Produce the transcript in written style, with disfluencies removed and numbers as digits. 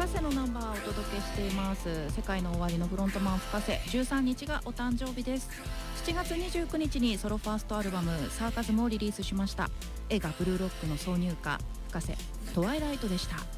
瀬のナンバーをお届けしています。世界の終わりのフロントマン深瀬、13日がお誕生日です。7月29日にソロファーストアルバムサーカズムをリリースしました。映画ブルーロックの挿入歌深瀬トワイライトでした。